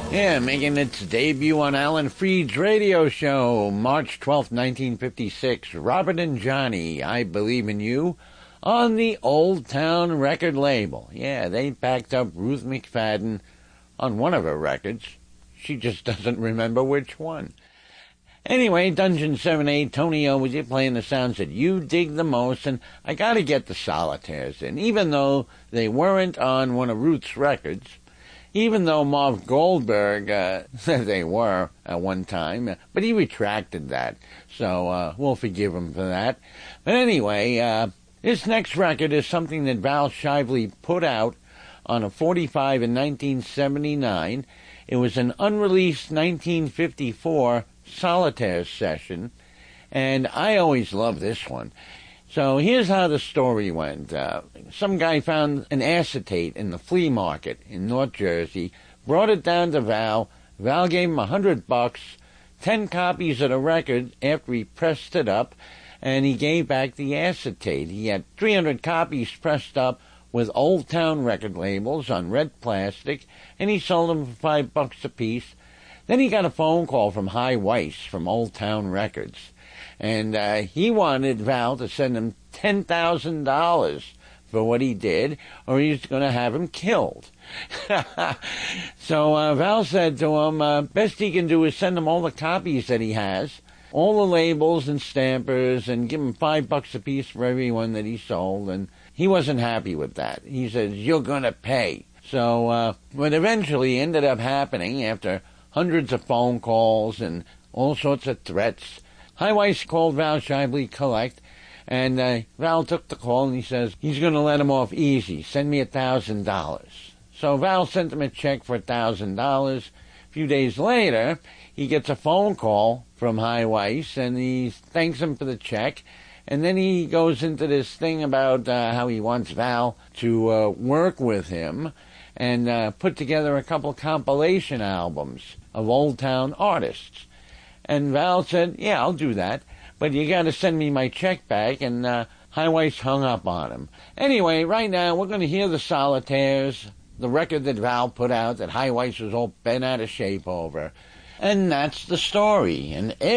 Yeah, making its debut on Alan Freed's radio show, March 12th, 1956, Robert and Johnny, I Believe in You, on the Old Town record label. Yeah, they backed up Ruth McFadden on one of her records. She just doesn't remember which one. Anyway, Dungeon 7-8, Tony O was here playing the sounds that you dig the most, and I gotta get the Solitaires in, even though they weren't on one of Ruth's records. Even though Marv Goldberg said they were at one time, but he retracted that, so we'll forgive him for that. But anyway, this next record is something that Val Shively put out on a 45 in 1979. It was an unreleased 1954 Solitaire session, and I always love this one. So here's how the story went. Some guy found an acetate in the flea market in North Jersey, brought it down to Val. Val gave him $100, 10 copies of the record after he pressed it up, and he gave back the acetate. He had 300 copies pressed up with Old Town record labels on red plastic, and he sold them for $5 a piece. Then he got a phone call from Hi Weiss from Old Town Records. And he wanted Val to send him $10,000 for what he did, or he's going to have him killed. So Val said to him, best he can do is send him all the copies that he has, all the labels and stampers, and give him $5 a piece for every one that he sold. And he wasn't happy with that. He says, you're going to pay. So what eventually ended up happening after hundreds of phone calls and all sorts of threats, Hi Weiss called Val Shively Collect, and Val took the call, and he says he's going to let him off easy. Send me $1,000. So Val sent him a check for $1,000. A few days later, he gets a phone call from Hi Weiss, and he thanks him for the check. And then he goes into this thing about how he wants Val to work with him and put together a couple compilation albums of Old Town artists. And Val said, yeah, I'll do that, but you got to send me my check back, and Hi Weiss hung up on him. Anyway, right now we're going to hear the Solitaires, the record that Val put out that Hi Weiss was all bent out of shape over. And that's the story. And